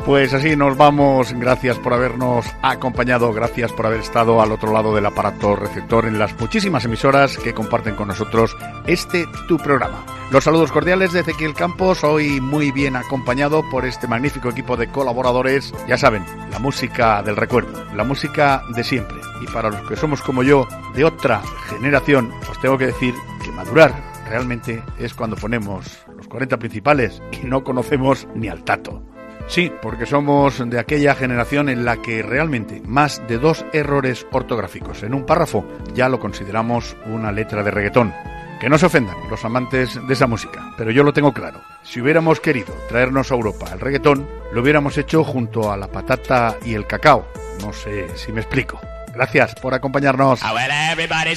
Pues así nos vamos. Gracias por habernos acompañado, gracias por haber estado al otro lado del aparato receptor en las muchísimas emisoras que comparten con nosotros tu programa. Los saludos cordiales de Ezequiel Campos, hoy muy bien acompañado por este magnífico equipo de colaboradores. Ya saben, la música del recuerdo, la música de siempre. Y para los que somos como yo, de otra generación, os tengo que decir que madurar realmente es cuando ponemos los 40 principales y no conocemos ni al tato. Sí, porque somos de aquella generación en la que realmente más de 2 errores ortográficos en un párrafo ya lo consideramos una letra de reggaetón. Que no se ofendan los amantes de esa música, pero yo lo tengo claro. Si hubiéramos querido traernos a Europa el reggaetón, lo hubiéramos hecho junto a la patata y el cacao. No sé si me explico. Gracias por acompañarnos.